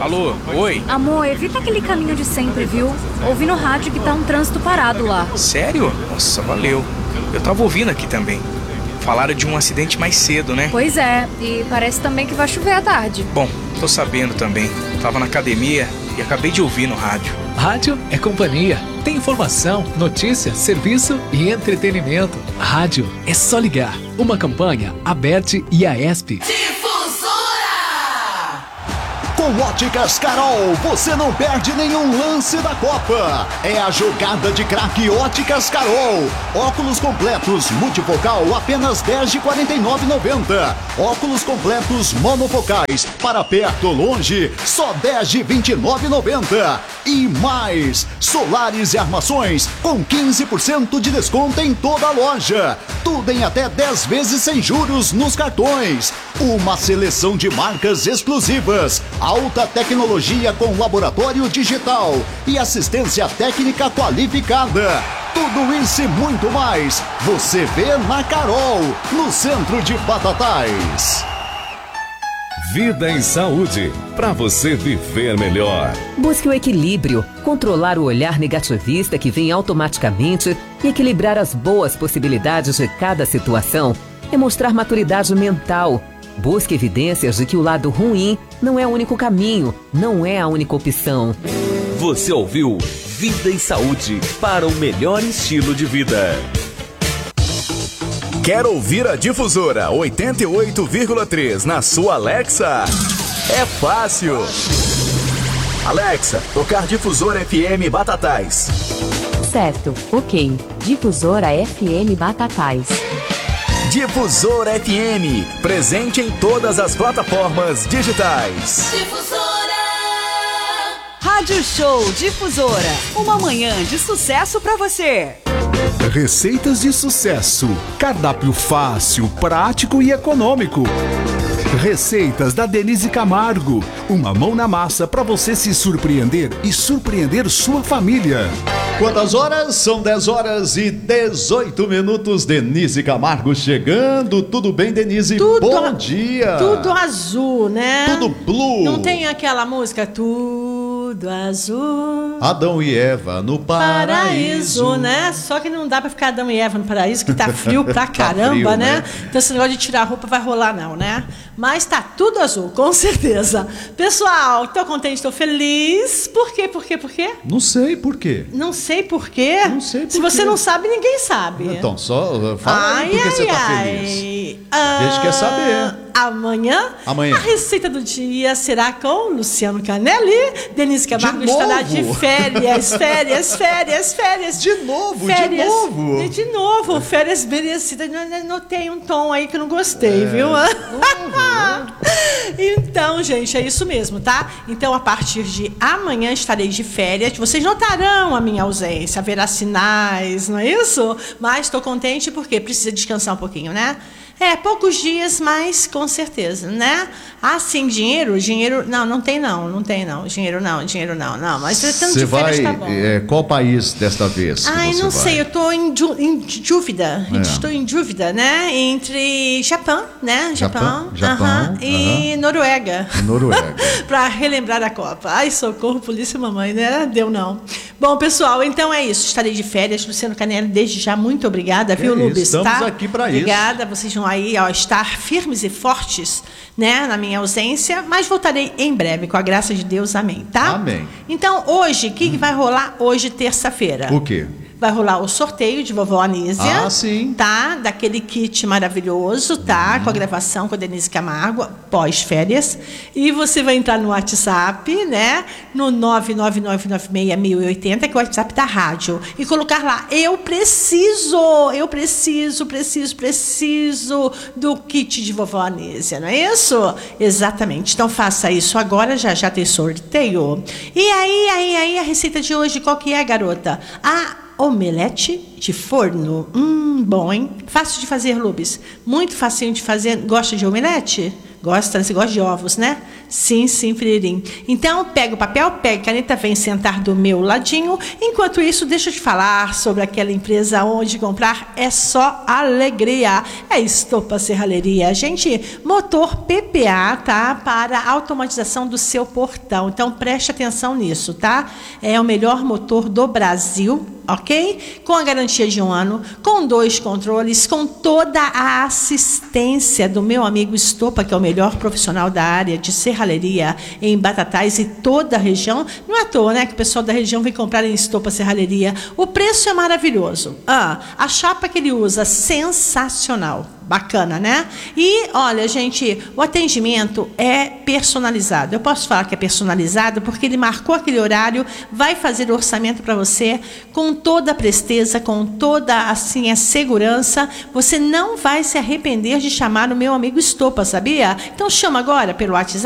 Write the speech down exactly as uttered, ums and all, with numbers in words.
Alô, oi? Amor, evita aquele caminho de sempre, viu? Ouvi no rádio que tá um trânsito parado lá. Sério? Nossa, valeu. Eu tava ouvindo aqui também. Falaram de um acidente mais cedo, né? Pois é, e parece também que vai chover à tarde. Bom, tô sabendo também. Tava na academia e acabei de ouvir no rádio. Rádio é companhia. Tem informação, notícia, serviço e entretenimento. Rádio é só ligar. Uma campanha, Aberte e a ESP. Com Óticas Carol, você não perde nenhum lance da Copa. É a jogada de craque Óticas Carol. Óculos completos multifocal apenas dez de quarenta e nove reais e noventa centavos. Óculos completos monofocais para perto ou longe, só dez de vinte e nove reais e noventa centavos. E mais, solares e armações com quinze por cento de desconto em toda a loja. Tudo em até dez vezes sem juros nos cartões. Uma seleção de marcas exclusivas. Alta tecnologia com laboratório digital e assistência técnica qualificada. Tudo isso e muito mais você vê na Carol, no centro de Batatais. Vida em Saúde, para você viver melhor. Busque o equilíbrio, controlar o olhar negativista que vem automaticamente e equilibrar as boas possibilidades de cada situação é mostrar maturidade mental. Busque evidências de que o lado ruim não é o único caminho, não é a única opção. Você ouviu Vida em Saúde, para o melhor estilo de vida. Quer ouvir a Difusora oitenta e oito vírgula três na sua Alexa? É fácil. Alexa, tocar Difusora F M Batatais. Certo, ok. Difusora F M Batatais. Difusora F M, presente em todas as plataformas digitais. Difusora! Rádio Show Difusora, uma manhã de sucesso pra você. Receitas de sucesso, cardápio fácil, prático e econômico. Receitas da Denise Camargo, uma mão na massa para você se surpreender e surpreender sua família. Quantas horas? São dez horas e dezoito minutos. Denise Camargo chegando. Tudo bem, Denise? Tudo Bom a... dia. Tudo azul, né? Tudo blue. Não tem aquela música Tudo Azul. Adão e Eva no paraíso. Paraíso, né? Só que não dá pra ficar Adão e Eva no paraíso, que tá frio pra caramba, tá frio, né? né? Então esse negócio de tirar a roupa vai rolar não, né? Mas tá tudo azul, com certeza. Pessoal, tô contente, tô feliz. Por quê? Por quê? Por quê? Não sei por quê. Não sei por quê. Não sei por Se você quê. não sabe, ninguém sabe. Então, só fala ai, aí porque ai, você tá ai. feliz. Ah, A gente quer saber. Amanhã, Amanhã, a receita do dia será com Luciano Canelli. Denise Camargo de estará novo? de férias, férias, férias, férias. De novo, férias, de novo. De novo, férias merecidas. Notei um tom aí que eu não gostei, É, viu? Então, gente, é isso mesmo, tá? Então, a partir de amanhã estarei de férias. Vocês notarão a minha ausência, haverá sinais, não é isso? Mas estou contente porque precisa descansar um pouquinho, né? É, poucos dias, mas com certeza, né? Ah, sim, dinheiro? Dinheiro, não, não tem não, não tem não. Dinheiro não, dinheiro não, não. Mas é tanto Você de férias, vai, tá bom. é, qual país desta vez? que Ai, você não vai? sei, eu estou em, du- em dúvida. É. Estou em dúvida, né? Entre Japão, né? Japão, Japão, aham, e Noruega. Noruega. Para relembrar a Copa. Ai, socorro, polícia e mamãe, né? Deu não. Bom, pessoal, então é isso. Estarei de férias. Luciano Canelli, desde já, muito obrigada, Que viu, isso, Lubes? estamos tá? aqui pra isso. Obrigada. Vocês vão aí, ó, estar firmes e fortes, né? Na minha ausência. Mas voltarei em breve, com a graça de Deus. Amém, tá? Amém. Então, hoje, o que, que vai rolar hoje, terça-feira? O quê? Vai rolar o sorteio de Vovó Anísia. Ah, sim. Tá? Daquele kit maravilhoso, tá? Uhum. Com a gravação com a Denise Camargo, pós-férias. E você vai entrar no WhatsApp, né? No nove nove nove nove seis mil e oitenta, que é o WhatsApp da rádio. E colocar lá, eu preciso, eu preciso, preciso, preciso do kit de Vovó Anísia, não é isso? Exatamente. Então faça isso agora, já já tem sorteio. E aí, aí, aí, a receita de hoje, qual que é, garota? A omelete de forno. Hum, bom, hein? Fácil de fazer, Lubes. Muito facinho de fazer. Gosta de omelete? Gosta, você gosta de ovos, né? Sim, sim, Freirinho. Então, pega o papel, pega a caneta, vem sentar do meu ladinho. Enquanto isso, deixa eu te falar sobre aquela empresa onde comprar é só alegria. É Estopa Serralheria. Gente, motor P P A, tá? Para a automatização do seu portão. Então, preste atenção nisso, tá? É o melhor motor do Brasil, ok? Com a garantia de um ano, com dois controles, com toda a assistência do meu amigo Estopa, que é o melhor profissional da área de serralheria em Batatais e toda a região. Não é à toa, né, que o pessoal da região vem comprar em Estopa Serralheria. O preço é maravilhoso. Ah, a chapa que ele usa, sensacional. Bacana, né? E, olha, gente, o atendimento é personalizado. Eu posso falar que é personalizado porque ele marcou aquele horário, vai fazer o orçamento para você com toda a presteza, com toda, assim, a segurança. Você não vai se arrepender de chamar o meu amigo Estopa, sabia? Então chama agora pelo WhatsApp.